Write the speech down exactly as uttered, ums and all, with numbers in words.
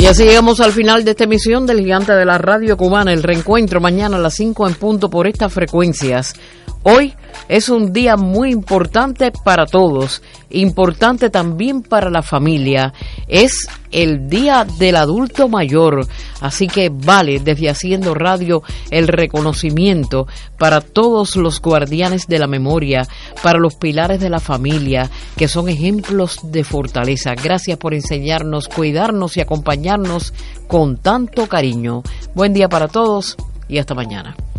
Y así llegamos al final de esta emisión del Gigante de la Radio Cubana. El reencuentro mañana a las cinco en punto por estas frecuencias. Hoy es un día muy importante para todos, importante también para la familia. Es el Día del Adulto Mayor, así que vale desde Haciendo Radio el reconocimiento para todos los guardianes de la memoria, para los pilares de la familia, que son ejemplos de fortaleza. Gracias por enseñarnos, cuidarnos y acompañarnos con tanto cariño. Buen día para todos y hasta mañana.